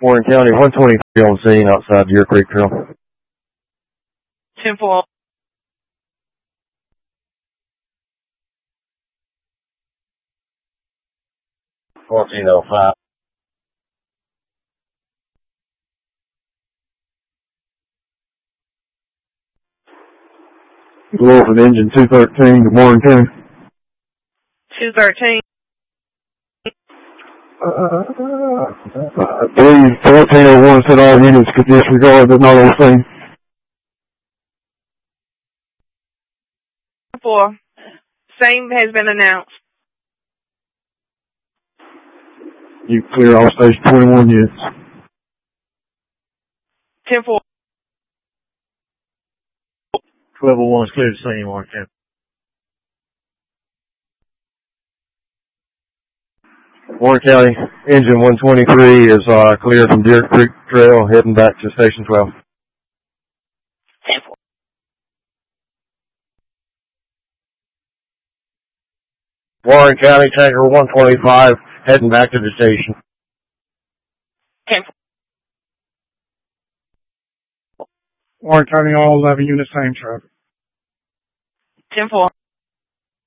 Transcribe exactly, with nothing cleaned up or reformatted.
Warren County, one twenty-three on scene outside Deer Creek Trail. ten four. fourteen oh five. Wolfen Engine two thirteen to Warren County. two thirteen. Uh, I believe fourteen oh one said all units could disregard, but not all things. four. Same has been announced. You clear all station twenty-one units. ten four. twelve oh one is clear to scene, Warren County. Warren County, engine one twenty-three is uh, clear from Deer Creek Trail, heading back to Station twelve. ten four. Warren County, tanker one twenty-five, heading back to the station. ten four. Warren County, all eleven units, same traffic. ten four.